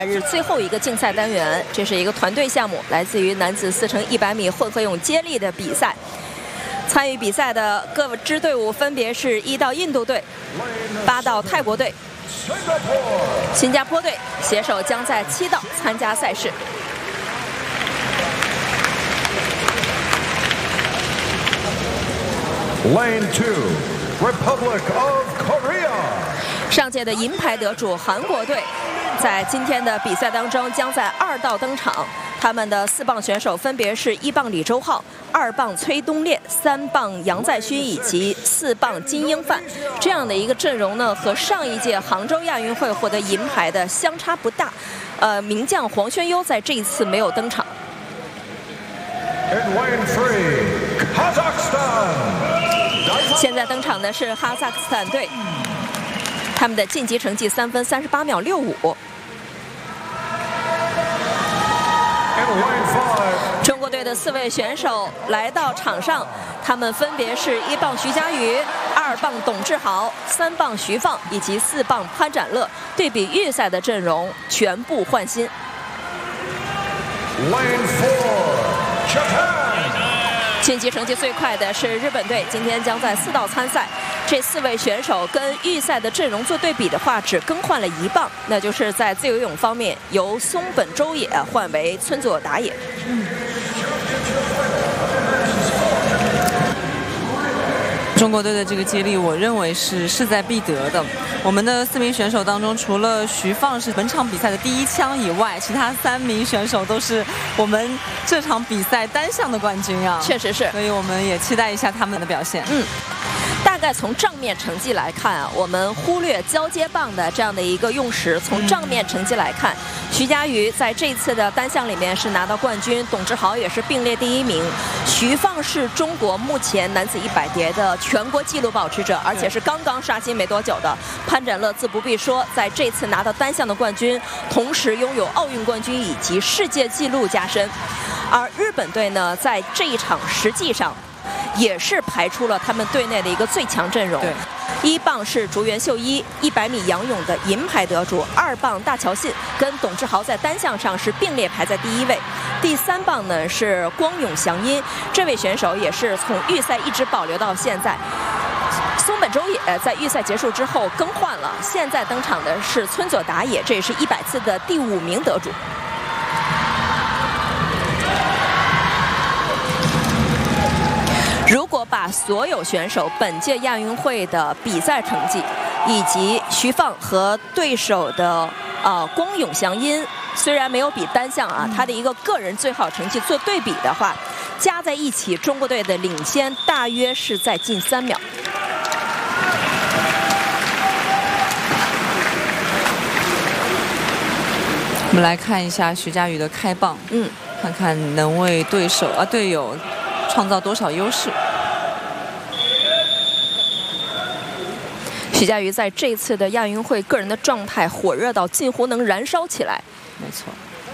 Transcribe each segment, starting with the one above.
日最后一个竞赛单元，这是一个团队项目，来自于男子4乘100米混合泳接力的比赛。参与比赛的各支队伍分别是1到印度队、8到泰国队、新加坡队，携手将在7道参加赛事。 Lane 2, Republic of Korea。 上届的银牌得主韩国队，在今天的比赛当中将在2道登场。他们的4棒选手分别是1棒李周浩、2棒崔东烈、3棒杨在勋以及4棒金英范。这样的一个阵容呢，和上一届杭州亚运会获得银牌的相差不大。名将黄轩悠在这一次没有登场。现在登场的是哈萨克斯坦队，他们的晋级成绩3分38秒65。中国队的4位选手来到场上，他们分别是1棒徐嘉余、2棒董志豪、3棒徐放以及4棒潘展乐。对比预赛的阵容，全部换新。晋级成绩最快的是日本队，今天将在4道参赛。这4位选手跟预赛的阵容做对比的话，只更换了1棒，那就是在自由泳方面由松本周也换为村佐达也。 中国队的这个接力，我认为是势在必得的。我们的4名选手当中，除了徐放是本场比赛的第1枪以外，其他3名选手都是我们这场比赛单项的冠军啊！ 确实是， 所以我们也期待一下他们的表现。 大概从账面成绩来看啊，我们忽略交接棒的这样的一个用时。从账面成绩来看，徐嘉余在这次的单项里面是拿到冠军，董志豪也是并列第1名，徐放是中国目前男子100蝶的全国纪录保持者，而且是刚刚刷新没多久的。潘展乐自不必说，在这次拿到单项的冠军，同时拥有奥运冠军以及世界纪录加身。而日本队呢，在这一场实际上也是排出了他们队内的一个最强阵容。1棒是竹原秀一，100米仰泳的银牌得主；2棒大桥信跟董志豪在单项上是并列排在第1位。第3棒呢是光永祥音，这位选手也是从预赛一直保留到现在。松本周也在预赛结束之后更换了，现在登场的是村佐达也，这也是100次的第5名得主。如果把所有选手本届亚运会的比赛成绩，以及徐放和对手的光永祥音，虽然没有比单项啊，他的一个个人最好成绩做对比的话，加在一起，中国队的领先大约是在近3秒。 我们来看一下徐嘉余的开棒，看看能为队友创造多少优势。 徐嘉余在这次的亚运会个人的状态火热到近乎能燃烧起来。 没错。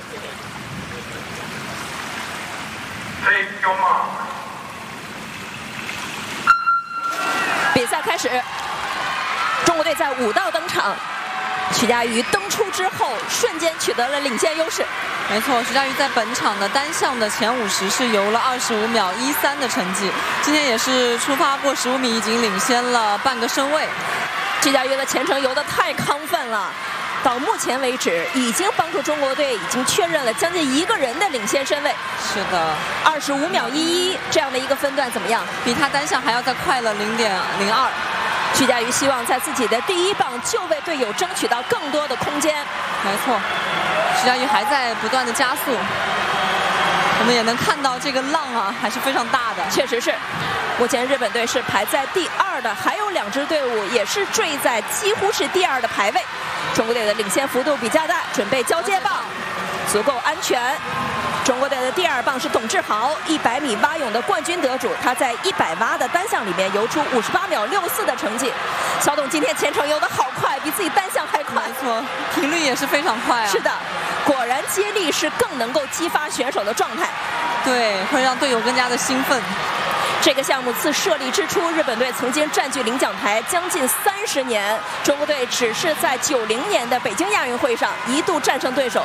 比赛开始，中国队在5道登场。徐嘉余登出之后，瞬间取得了领先优势。 没错，徐嘉余在本场的单项的前50是游了25秒13的成绩，今天也是出发过15米，已经领先了半个身位。 徐嘉余的前程游得太亢奋了，到目前为止已经帮助中国队已经确认了将近1个人的领先身位。 是的 ，25秒11这样的一个分段怎么样？ 比他单项还要再快了0.02。 徐嘉余希望在自己的第1棒就为队友争取到更多的空间。 没错，徐嘉余还在不断的加速，我们也能看到这个浪啊还是非常大的。 确实是，目前日本队是排在第2的，还有2支队伍也是坠在几乎是第2的排位。中国队的领先幅度比较大，准备交接棒，足够安全。中国队的第2棒是董志豪，100米蛙泳的冠军得主，他在100蛙的单项里面游出58秒64的成绩。小董今天前程游得好快，比自己单项还快。 没错，频率也是非常快啊。 是的，果然接力是更能够激发选手的状态， 对，会让队友更加的兴奋。 这个项目自设立之初，日本队曾经占据领奖台将近30年，中国队只是在90年的北京亚运会上一度战胜对手，